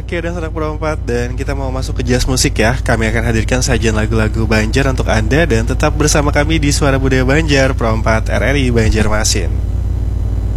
Oke, dan Sanak Pro 4 dan kita mau masuk ke Jazz Musik ya. Kami akan hadirkan sajian lagu-lagu Banjar untuk Anda dan tetap bersama kami di Suara Budaya Banjar Pro 4 RRI Banjarmasin.